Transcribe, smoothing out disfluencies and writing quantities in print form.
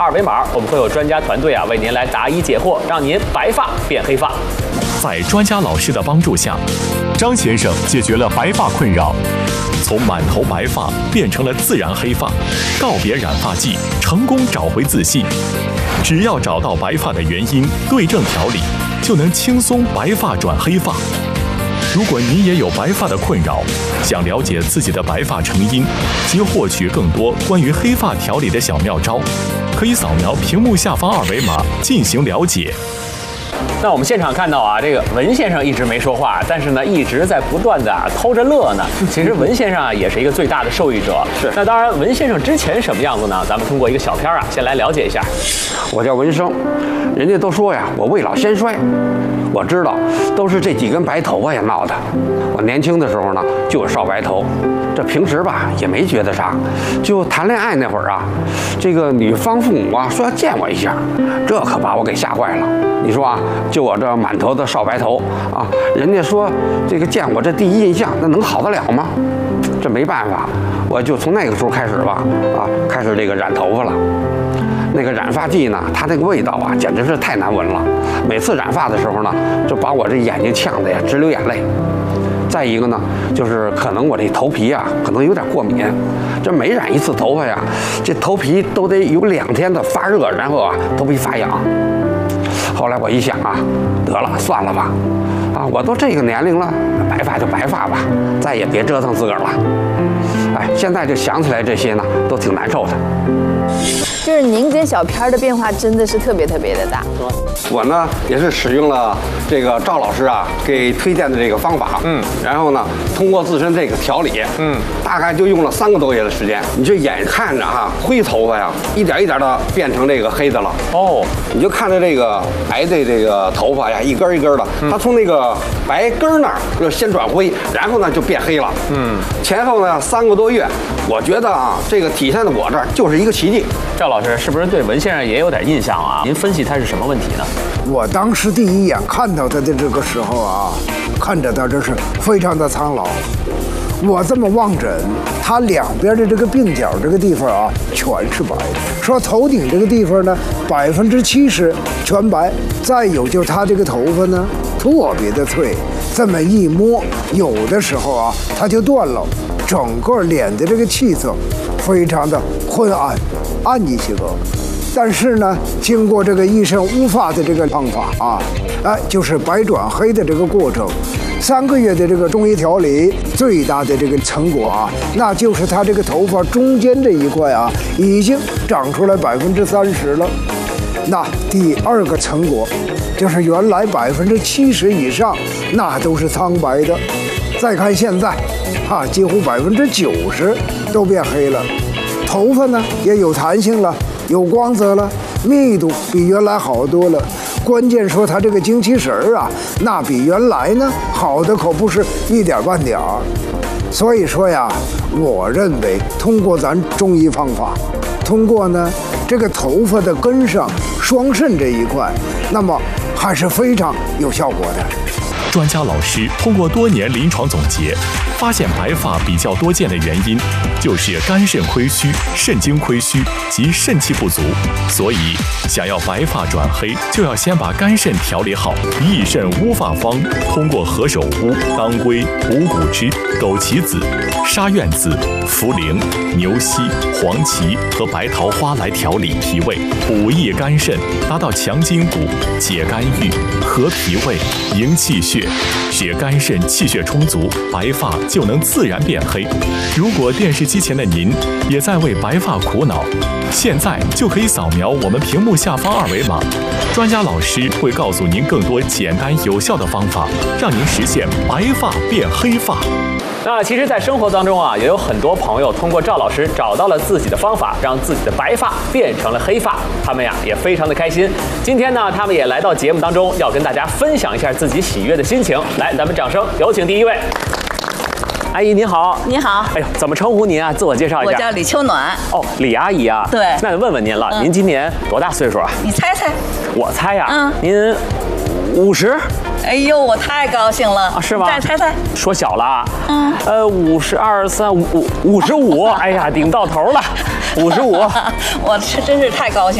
二维码，我们会有专家团队为您来答疑解惑，让您白发变黑发。 在专家老师的帮助下，张先生解决了白发困扰，从满头白发变成了自然黑发，告别染发剂，成功找回自信。只要找到白发的原因，对症调理，就能轻松白发转黑发。如果你也有白发的困扰，想了解自己的白发成因及获取更多关于黑发调理的小妙招，可以扫描屏幕下方二维码进行了解。 那我们现场看到这个文先生一直没说话，但是呢，一直在不断的偷着乐呢。其实文先生也是一个最大的受益者。是。那当然，文先生之前什么样子呢？咱们通过一个小片先来了解一下。 我叫文生，人家都说呀，我未老先衰。我知道，都是这几根白头发闹的。我年轻的时候呢，就有少白头，这平时吧也没觉得啥。就谈恋爱那会儿这个女方父母说要见我一下，这可把我给吓坏了。你说就我这满头的少白头人家说这个见我这第一印象，那能好得了吗？这没办法，我就从那个时候开始吧，开始这个染头发了。那个染发剂呢，它那个味道简直是太难闻了。每次染发的时候呢，就把我这眼睛呛得直流眼泪。再一个呢，就是可能我这头皮可能有点过敏，这每染一次头发这头皮都得有2天的发热，然后头皮发痒。后来我一想得了，算了吧，我都这个年龄了，白发就白发吧，再也别折腾自个儿了。现在就想起来这些呢，都挺难受的。 就是您跟小片的变化真的是特别特别的大。 我呢也是使用了这个赵老师给推荐的这个方法，然后呢通过自身这个调理，大概就用了3个多月的时间。你就眼看着灰头发一点一点的变成这个黑的了。你就看着这个白的这个头发一根一根的，它从那个白根那儿就先转灰，然后呢就变黑了。前后呢3个多月，我觉得这个体现在我这儿就是一个奇迹。 赵老师是不是对文先生也有点印象您分析他是什么问题呢？ 我当时第一眼看到他的这个时候看着他真是非常的苍老。我这么望诊，他两边的这个鬓角这个地方全是白的。说头顶这个地方呢，70%全白。再有就他这个头发呢，特别的脆，这么一摸，有的时候它就断了。整个脸的这个气色非常的昏暗，暗一些个。但是呢，经过这个一身乌发的这个方法就是白转黑的这个过程，3个月的这个中医调理，最大的这个成果那就是他这个头发中间这一块已经长出来30%了。那第2个成果就是原来70%以上那都是苍白的，再看现在几乎90%都变黑了，头发呢也有弹性了，有光泽了，密度比原来好多了。关键说它这个精气神那比原来呢好的可不是一点半点儿。所以说我认为通过咱中医方法，通过呢这个头发的根上双肾这一块，那么还是非常有效果的。 专家老师通过多年临床总结，发现白发比较多见的原因就是肝肾亏虚、肾精亏虚及肾气不足。所以想要白发转黑，就要先把肝肾调理好。益肾乌发方通过何首乌、当归、五谷枝、枸杞子、沙苑子、茯苓、牛膝、黄芪和白桃花来调理脾胃，补益肝肾，达到强筋骨、解肝郁、和脾胃、营气血，使肝肾气血充足，白发就能自然变黑。如果电视机前的您也在为白发苦恼，现在就可以扫描我们屏幕下方二维码，专家老师会告诉您更多简单有效的方法，让您实现白发变黑发。 那其实，在生活当中也有很多朋友通过赵老师找到了自己的方法，让自己的白发变成了黑发，他们也非常的开心。今天呢，他们也来到节目当中，要跟大家分享一下自己喜悦的心情。来，咱们掌声有请第一位。阿姨您好。 你好。 哎呦，怎么称呼您自我介绍一下。 我叫李秋暖。 哦，李阿姨对。 那问问您了，您今年多大岁数你猜猜。 我猜您50。 哎呦，我太高兴了是吗？ 再猜猜。 说小了52、3、55，哎呀，顶到头了，55。 我真是太高兴了。